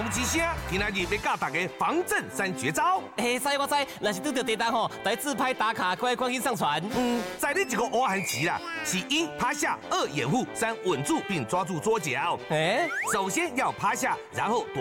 公之声，今仔日要教大家防震3绝招。 嘿，知我知，若是拄到地震吼，来自拍打卡，快紧上传。 在你这个乌汉棋啦，是1趴下，2掩护，3稳住并抓住桌角。首先要趴下，然后